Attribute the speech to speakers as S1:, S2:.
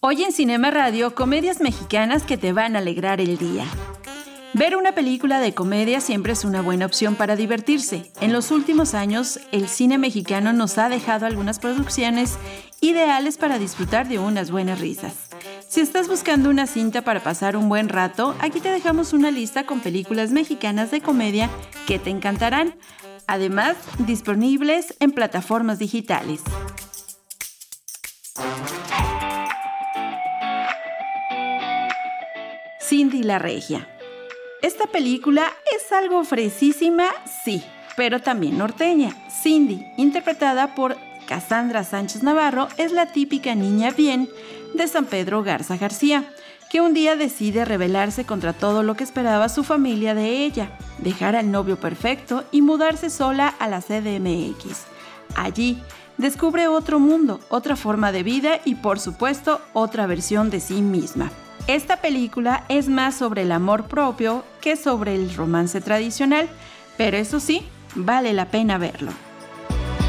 S1: Hoy en Cinema Radio, comedias mexicanas que te van a alegrar el día. Ver una película de comedia siempre es una buena opción para divertirse. En los últimos años, el cine mexicano nos ha dejado algunas producciones ideales para disfrutar de unas buenas risas. Si estás buscando una cinta para pasar un buen rato, aquí te dejamos una lista con películas mexicanas de comedia que te encantarán, además disponibles en plataformas digitales. Cindy la Regia. Esta película es algo fresísima, sí, pero también norteña. Cindy, interpretada por Cassandra Sánchez Navarro, es la típica niña bien de San Pedro Garza García, que un día decide rebelarse contra todo lo que esperaba su familia de ella, dejar al novio perfecto y mudarse sola a la CDMX. Allí descubre otro mundo, otra forma de vida y, por supuesto, otra versión de sí misma. Esta película es más sobre el amor propio que sobre el romance tradicional, pero eso sí, vale la pena verlo.